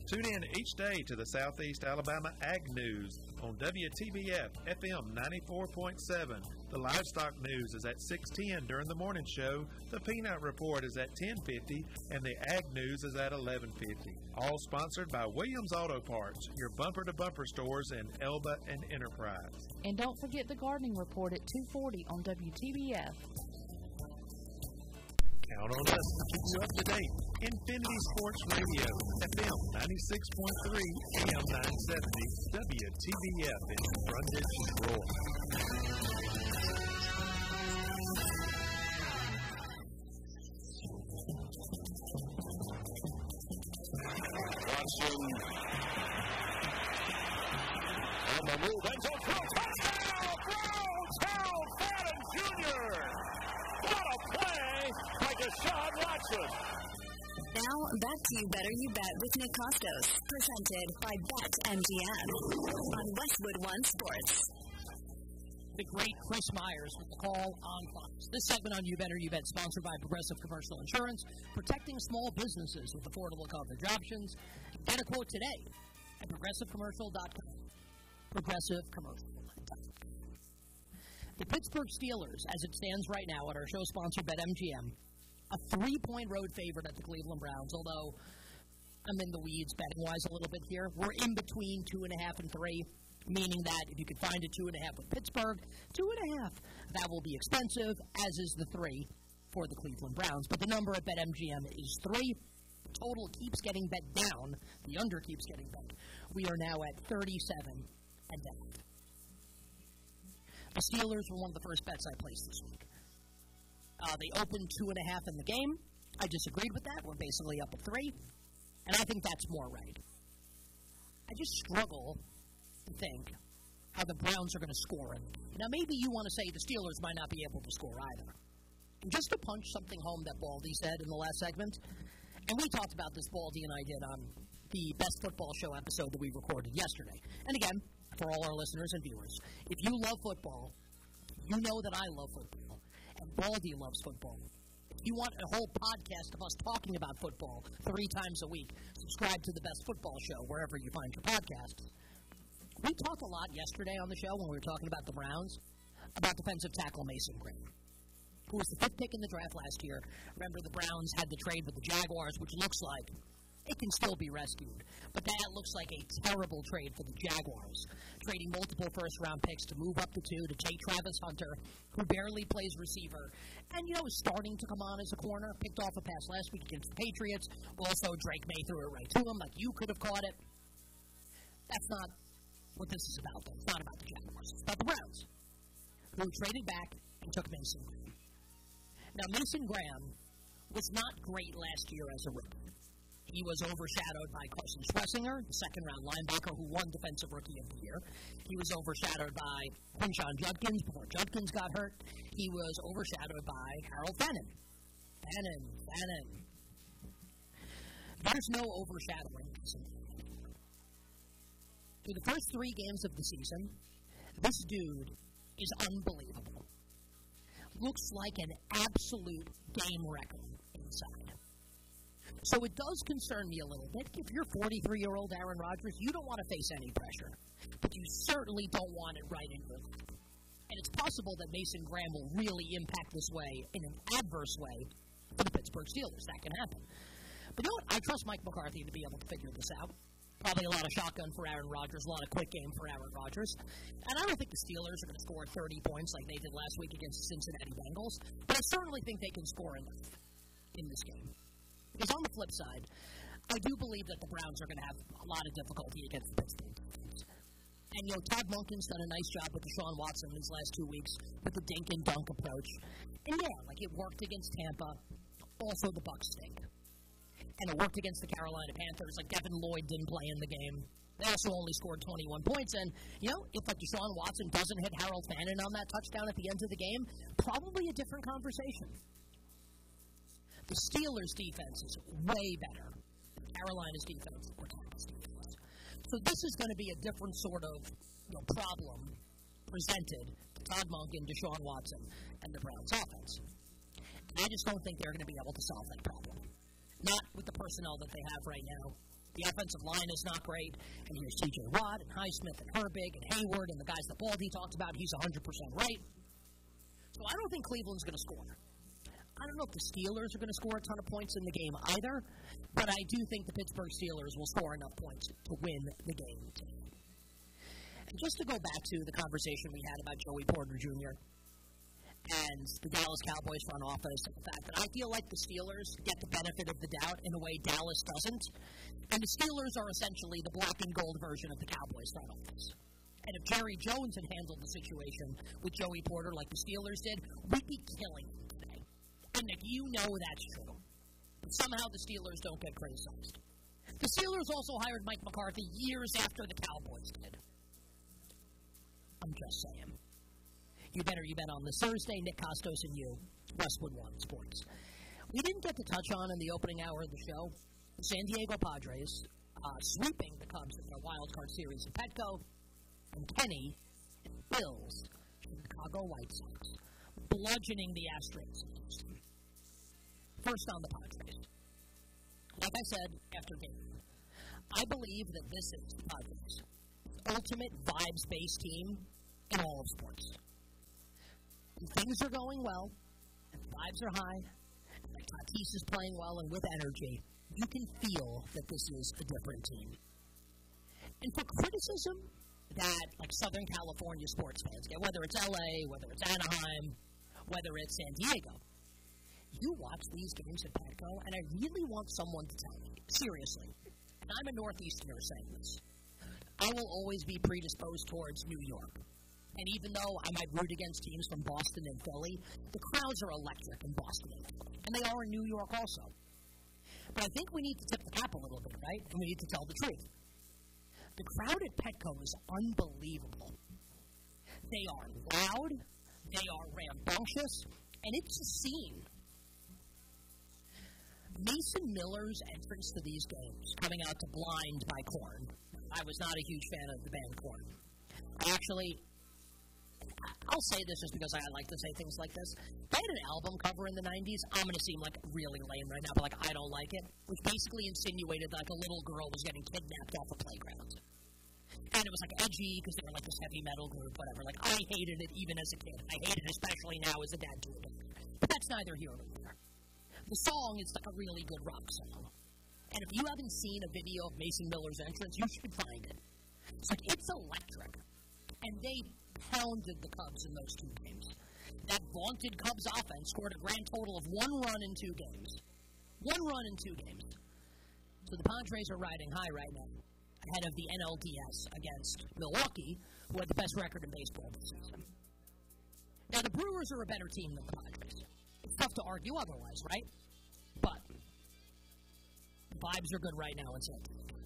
Tune in each day to the Southeast Alabama Ag News on WTBF FM 94.7. The Livestock News is at 6:10 during the morning show. The Peanut Report is at 10:50, and the Ag News is at 11:50. All sponsored by Williams Auto Parts, your bumper-to-bumper stores in Elba and Enterprise. And don't forget the Gardening Report at 2:40 on WTBF. Count on us to keep you up to date. Infinity Sports Radio, FM 96.3, AM 970, WTBF in Brundage, Roy. Watson on the move, ends up for a touchdown! Browns, Harold Fadden Jr. What a play by Deshaun Watson. Now, back to You Better You Bet with Nick Costos, presented by BetMGM on Westwood One Sports. The great Chris Myers with the call on Fox. This segment on You Better You Bet, sponsored by Progressive Commercial Insurance, protecting small businesses with affordable coverage options. Get a quote today at progressivecommercial.com. Progressivecommercial.com. The Pittsburgh Steelers, as it stands right now at our show sponsor BetMGM, a 3-point road favorite at the Cleveland Browns, although I'm in the weeds betting-wise a little bit here. We're in between 2.5 and 3, meaning that if you could find a 2.5 with Pittsburgh, 2.5, that will be expensive, as is the 3 for the Cleveland Browns. But the number at BetMGM is 3. The total keeps getting bet down. The under keeps getting bet. We are now at 37 and down. The Steelers were one of the first bets I placed this week. They opened 2.5 in the game. I disagreed with that. We're basically up at 3. And I think that's more right. I just struggle to think how the Browns are going to score in the game. Now, maybe you want to say the Steelers might not be able to score either. And just to punch something home that Baldy said in the last segment, and we talked about this, Baldy and I did, on the Best Football Show episode that we recorded yesterday. And again, for all our listeners and viewers, if you love football, you know that I love football. And Baldy loves football. If you want a whole podcast of us talking about football 3 times a week, subscribe to the Best Football Show wherever you find your podcasts. We talked a lot yesterday on the show when we were talking about the Browns, about defensive tackle Mason Graham, who was the 5th pick in the draft last year. Remember, the Browns had the trade with the Jaguars, which looks like it can still be rescued. But that looks like a terrible trade for the Jaguars, trading multiple first-round picks to move up to 2 to take Travis Hunter, who barely plays receiver, and, is starting to come on as a corner. Picked off a pass last week against the Patriots. Also, Drake May threw it right to him, like you could have caught it. That's not what this is about, though. It's not about the Jaguars. It's about the Browns, who traded back and took Mason Graham. Now, Mason Graham was not great last year as a rookie. He was overshadowed by Carson Schlesinger, the second-round linebacker who won Defensive Rookie of the Year. He was overshadowed by Quinshon Judkins before Judkins got hurt. He was overshadowed by Harold Fenton. Fenton. There's no overshadowing. Through the first 3 games of the season, this dude is unbelievable. Looks like an absolute game record inside. So it does concern me a little bit. If you're 43-year-old Aaron Rodgers, you don't want to face any pressure. But you certainly don't want it right in your lap. And it's possible that Mason Graham will really impact this way in an adverse way for the Pittsburgh Steelers. That can happen. But you know what? I trust Mike McCarthy to be able to figure this out. Probably a lot of shotgun for Aaron Rodgers, a lot of quick game for Aaron Rodgers. And I don't think the Steelers are going to score 30 points like they did last week against the Cincinnati Bengals. But I certainly think they can score enough in this game. Because on the flip side, I do believe that the Browns are going to have a lot of difficulty against the Pittsburgh defense. And, Todd Monken's done a nice job with Deshaun Watson these last 2 weeks with the dink and dunk approach. And, it worked against Tampa. Also, the Bucs stink. And it worked against the Carolina Panthers. Devin Lloyd didn't play in the game. They also only scored 21 points. And, if Deshaun Watson doesn't hit Harold Fannin on that touchdown at the end of the game, probably a different conversation. The Steelers' defense is way better than Carolina's defense or Tampa's defense. So this is going to be a different sort of problem presented to Todd Monken, Deshaun Watson, and the Browns' offense. And I just don't think they're going to be able to solve that problem. Not with the personnel that they have right now. The offensive line is not great, and here's T.J. Watt and Highsmith and Herbig and Hayward and the guys that Baldy talked about. He's 100% right. So I don't think Cleveland's going to score. I don't know if the Steelers are going to score a ton of points in the game either, but I do think the Pittsburgh Steelers will score enough points to win the game. And just to go back to the conversation we had about Joey Porter Jr. and the Dallas Cowboys front office, and the fact that I feel like the Steelers get the benefit of the doubt in a way Dallas doesn't, and the Steelers are essentially the black and gold version of the Cowboys front office. And if Jerry Jones had handled the situation with Joey Porter like the Steelers did, we'd be killing him today. And if you know that's true, but somehow the Steelers don't get criticized. The Steelers also hired Mike McCarthy years after the Cowboys did. I'm just saying. You better you bet on this Thursday, Nick Costos and you, Westwood One Sports. We didn't get to touch on in the opening hour of the show, the San Diego Padres sweeping the Cubs in their wild card series in Petco, and Kenny and Bills, Chicago White Sox, bludgeoning the Astros. First on the Padres. Like I said after game, I believe that this is the Padres' ultimate vibes-based team in all of sports. When things are going well, and the vibes are high, and Tatis is playing well and with energy, you can feel that this is a different team. And for criticism that, like, Southern California sports fans get, whether it's LA, whether it's Anaheim, whether it's San Diego, you watch these games at Petco, and I really want someone to tell me, seriously, and I'm a Northeasterner saying this, I will always be predisposed towards New York. And even though I might root against teams from Boston and Philly, the crowds are electric in Boston and Philly, and they are in New York also. But I think we need to tip the cap a little bit, right? And we need to tell the truth. The crowd at Petco is unbelievable. They are loud, they are rambunctious, and it's a scene. Mason Miller's entrance to these games, coming out to Blind by Korn. I was not a huge fan of the band Korn. I'll say this just because I like to say things like this. They had an album cover in the 90s. I'm going to seem like really lame right now, but like I don't like it. Which basically insinuated like a little girl was getting kidnapped off a playground. And it was like edgy because they were like this heavy metal group, whatever. Like I hated it even as a kid. I hate it especially now as a dad to it. But that's neither here nor there. The song is like a really good rock song. And if you haven't seen a video of Mason Miller's entrance, you should find it. It's like, it's electric. And they pounded the Cubs in those two games. That vaunted Cubs offense scored a grand total of 1 run in 2 games. 1 run in 2 games. So the Padres are riding high right now, ahead of the NLDS against Milwaukee, who had the best record in baseball this season. Now, the Brewers are a better team than the Padres. It's tough to argue otherwise, right? But the vibes are good right now in San Diego.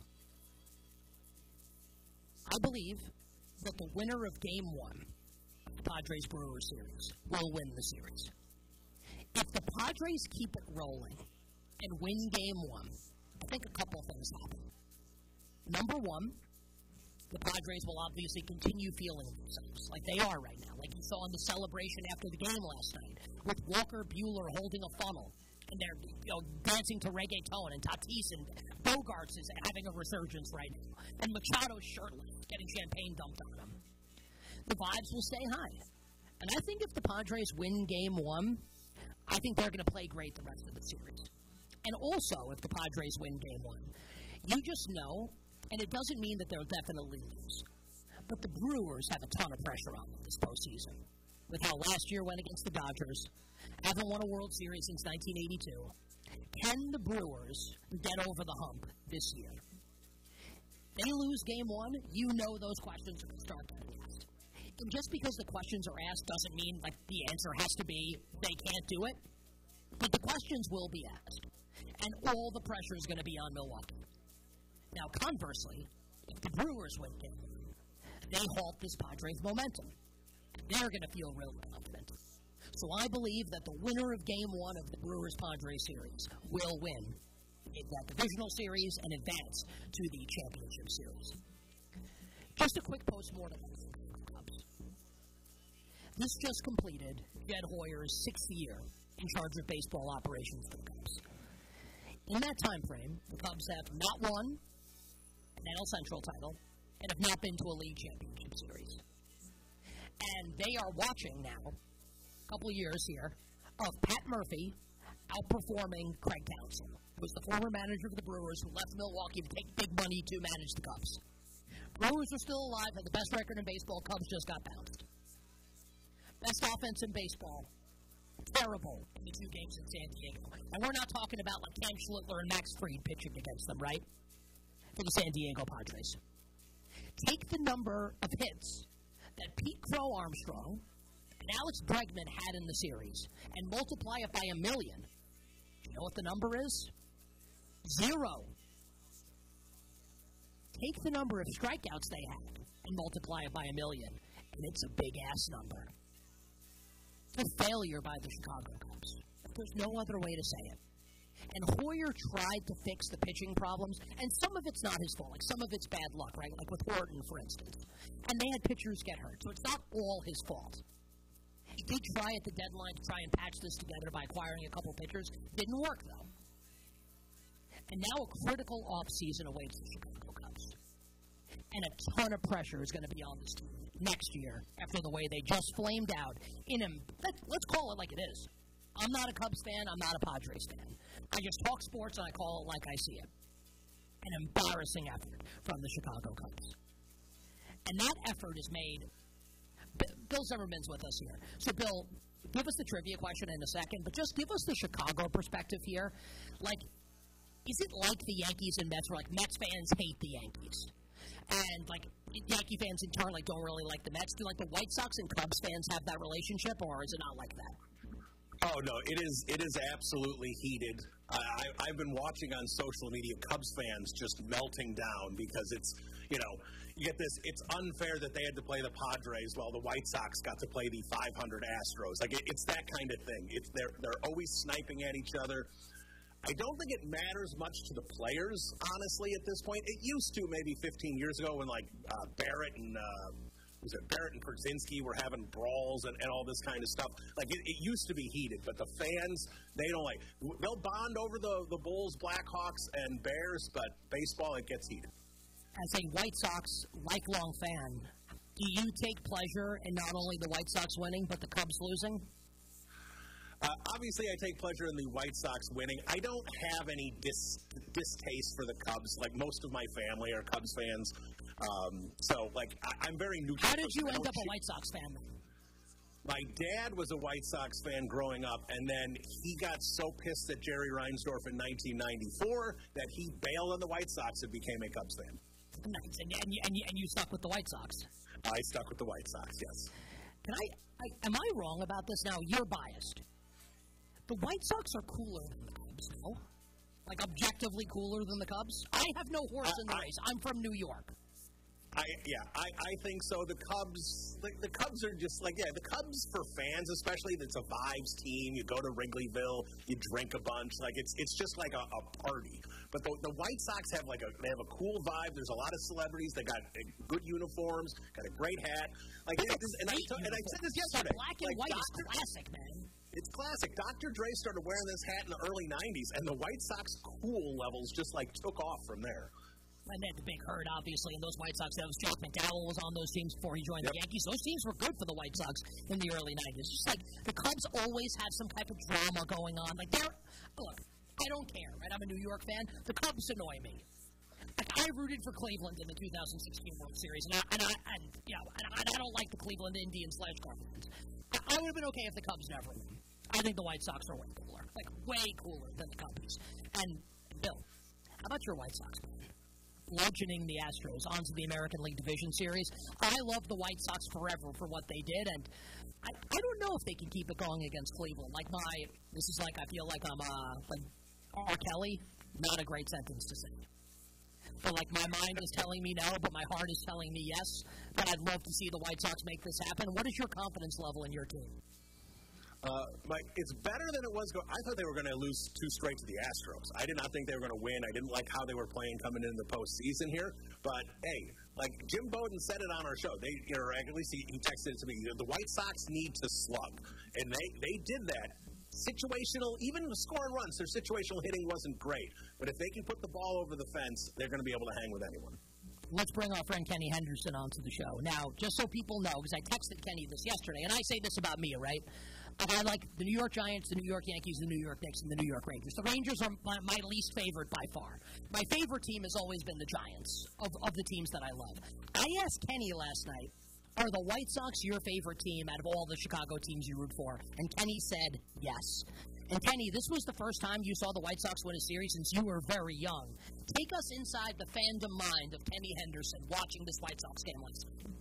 I believe that the winner of Game 1 of the Padres-Brewers series will win the series. If the Padres keep it rolling and win Game 1, I think a couple things happen. Number 1, the Padres will obviously continue feeling themselves like they are right now, like you saw in the celebration after the game last night, with Walker Buehler holding a funnel, and they're dancing to reggaeton, and Tatis and Bogarts is having a resurgence right now, and Machado's shirtless, getting champagne dumped on him. The vibes will stay high. And I think if the Padres win Game 1, I think they're going to play great the rest of the series. And also, if the Padres win Game 1, you just know, and it doesn't mean that they'll definitely lose, but the Brewers have a ton of pressure on them this postseason. With how last year went against the Dodgers, haven't won a World Series since 1982. Can the Brewers get over the hump this year? They lose Game 1, you know those questions are going to start getting asked. And just because the questions are asked doesn't mean like the answer has to be they can't do it. But the questions will be asked. And all the pressure is going to be on Milwaukee. Now, conversely, if the Brewers win Game 1, they halt this Padres momentum. They're going to feel really confident. So I believe that the winner of Game 1 of the Brewers-Padres series will win that divisional series and advance to the championship series. Just a quick postmortem on the Cubs. This just completed Jed Hoyer's 6th year in charge of baseball operations for the Cubs. In that time frame, the Cubs have not won, an NL Central title, and have not been to a league championship series. And they are watching now, a couple of years here, of Pat Murphy outperforming Craig Townsend, who was the former manager of the Brewers who left Milwaukee to take big money to manage the Cubs. Brewers are still alive, had the best record in baseball. Cubs just got bounced. Best offense in baseball. Terrible in the 2 games in San Diego. And we're not talking about like Cam Schlittler and Max Fried pitching against them, right? For the San Diego Padres. Take the number of hits that Pete Crow Armstrong and Alex Bregman had in the series and multiply it by 1 million. Do you know what the number is? 0. Take the number of strikeouts they had and multiply it by 1 million, and it's a big-ass number. It's a failure by the Chicago Cubs. There's no other way to say it. And Hoyer tried to fix the pitching problems, and some of it's not his fault. Like, some of it's bad luck, right? Like with Horton, for instance. And they had pitchers get hurt, so it's not all his fault. He did try at the deadline to try and patch this together by acquiring a couple pitchers. Didn't work, though. And now a critical offseason awaits the Chicago Cubs. And a ton of pressure is going to be on this team next year after the way they just flamed out in him. Let's call it like it is. I'm not a Cubs fan. I'm not a Padres fan. I just talk sports and I call it like I see it. An embarrassing effort from the Chicago Cubs. And that effort is made. Bill Zimmerman's with us here. So, Bill, give us the trivia question in a second, but just give us the Chicago perspective here. Like, is it like the Yankees and Mets, where, like, Mets fans hate the Yankees? And, like, Yankee fans in turn, like, don't really like the Mets. Do, like, the White Sox and Cubs fans have that relationship, or is it not like that? Oh, no, it is absolutely heated. I've been watching on social media Cubs fans just melting down because it's, you get this, it's unfair that they had to play the Padres while the White Sox got to play the 500 Astros. Like, it's that kind of thing. They're always sniping at each other. I don't think it matters much to the players, honestly, at this point. It used to maybe 15 years ago when, like, Barrett and Krzinski were having brawls and all this kind of stuff. Like, it used to be heated, but the fans, they don't like. They'll bond over the Bulls, Blackhawks, and Bears, but baseball, it gets heated. As a White Sox lifelong fan, do you take pleasure in not only the White Sox winning, but the Cubs losing? Obviously, I take pleasure in the White Sox winning. I don't have any distaste for the Cubs. Like, most of my family are Cubs fans. I'm very neutral. How did you end up a White Sox fan? My dad was a White Sox fan growing up, and then he got so pissed at Jerry Reinsdorf in 1994 that he bailed on the White Sox and became a Cubs fan. Nice. And you stuck with the White Sox? I stuck with the White Sox, yes. Am I wrong about this now? You're biased. The White Sox are cooler than the Cubs, no? Like, objectively cooler than the Cubs? I have no horse in the race. I'm from New York. I think so. The Cubs are just like, the Cubs for fans especially, it's a vibes team. You go to Wrigleyville, you drink a bunch. Like, it's just like a party. But the White Sox have they have a cool vibe. There's a lot of celebrities. They got good uniforms, got a great hat. Like, and I said this yesterday. Black and white is classic, man. It's classic. Dr. Dre started wearing this hat in the early 90s, and the White Sox cool levels just, took off from there. And they had the big herd, obviously, and those White Sox. That was Jock McDowell was on those teams before he joined the Yankees. Those teams were good for the White Sox in the early 90s. Just like the Cubs always have some type of drama going on. Like, look, I don't care, right? I'm a New York fan. The Cubs annoy me. Like, I rooted for Cleveland in the 2016 World Series, and I don't like the Cleveland Indians /Guardians. I would have been okay if the Cubs never won. I think the White Sox are way cooler, way cooler than the Cubs. And Bill, how about your White Sox, man? Bludgeoning the Astros onto the American League Division Series. I love the White Sox forever for what they did, and I don't know if they can keep it going against Cleveland. I feel like I'm R. Kelly. Not a great sentence to say. But my mind is telling me no, but my heart is telling me yes. But I'd love to see the White Sox make this happen. What is your confidence level in your team? It's better than it was. I thought they were going to lose 2 straight to the Astros. I did not think they were going to win. I didn't like how they were playing coming into the postseason here. But, hey, Jim Bowden said it on our show. Or at least he texted it to me. The White Sox need to slug. And they did that. Situational, even scoring runs, their situational hitting wasn't great. But if they can put the ball over the fence, they're going to be able to hang with anyone. let's bring our friend Kenny Henderson onto the show. Now, just so people know, because I texted Kenny this yesterday, and I say this about me, right? I like the New York Giants, the New York Yankees, the New York Knicks, and the New York Rangers. The Rangers are my least favorite by far. My favorite team has always been the Giants of the teams that I love. I asked Kenny last night, are the White Sox your favorite team out of all the Chicago teams you root for? And Kenny said yes. And Kenny, this was the first time you saw the White Sox win a series since you were very young. Take us inside the fandom mind of Kenny Henderson watching this White Sox game last night.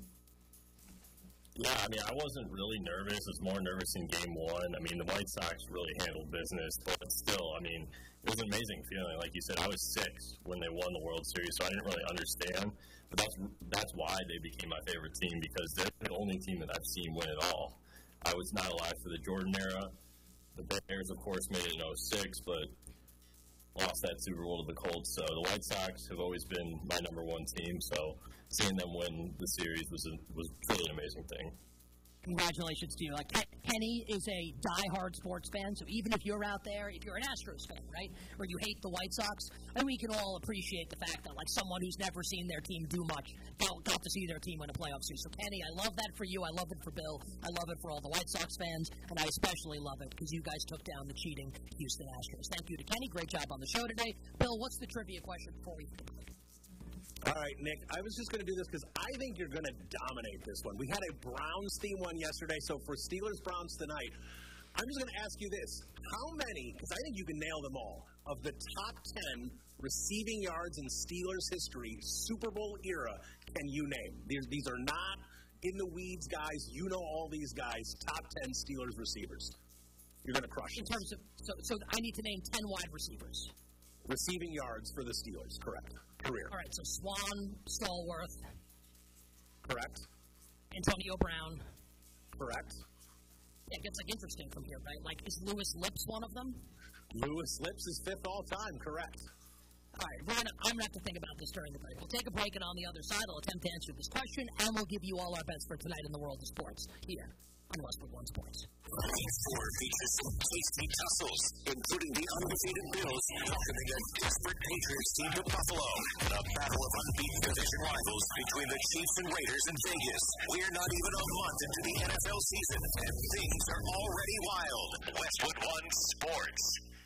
Yeah, I mean, I wasn't really nervous. I was more nervous in Game 1. I mean, the White Sox really handled business, but still, I mean, it was an amazing feeling. Like you said, I was 6 when they won the World Series, so I didn't really understand. But that's why they became my favorite team, because they're the only team that I've seen win it all. I was not alive for the Jordan era. The Bears, of course, made it in 06, but lost that Super Bowl to the Colts. So the White Sox have always been my number one team, so seeing them win the series was truly an amazing thing. Congratulations to you. Like, Kenny is a die-hard sports fan, so even if you're out there, if you're an Astros fan, right, or you hate the White Sox, I think we can all appreciate the fact that, like, someone who's never seen their team do much got to see their team win a playoff series. So, Kenny, I love that for you. I love it for Bill. I love it for all the White Sox fans, and I especially love it because you guys took down the cheating Houston Astros. Thank you to Kenny. Great job on the show today. Bill, what's the trivia question before we begin? All right, Nick, I was just going to do this because I think you're going to dominate this one. We had a Browns theme one yesterday, so for Steelers-Browns tonight, I'm just going to ask you this. How many, because I think you can nail them all, of the top 10 receiving yards in Steelers history, Super Bowl era, can you name? These are not in the weeds guys. You know all these guys, top 10 Steelers receivers. You're going to crush it. In terms of, so I need to name 10 wide receivers. Receiving yards for the Steelers, correct. Career. All right, so Swan, Stallworth. Correct. Antonio Brown. Correct. Yeah, it gets, like, interesting from here, right? Like, is Lewis Lips one of them? Lewis Lips is 5th all-time, correct. All right, I'm going to have to think about this during the break. We'll take a break, and on the other side, I'll attempt to answer this question, and we'll give you all our bets for tonight in the world of sports here on Westwood One Sports. Game 4 features some tasty tussles, including the undefeated Bills welcoming a desperate Patriots team to Buffalo. A battle of unbeaten division rivals between the Chiefs and Raiders in Vegas. We're not even a month into the NFL season, and things are already wild. Westwood One Sports.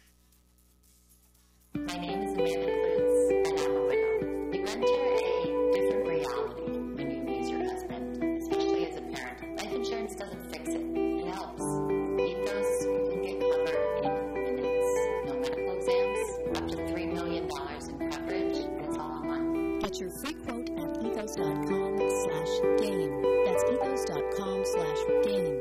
My name is Amanda Klutz, and I'm a widow. You enter a different reality when you lose your husband, especially as a parent. Life insurance doesn't fix it. It helps. Ethos can get covered in minutes. No medical exams, up to $3 million in coverage, and it's all online. Get your free quote at ethos.com/game. That's ethos.com/game.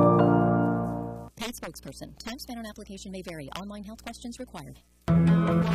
Paid spokesperson. Time spent on application may vary. Online health questions required.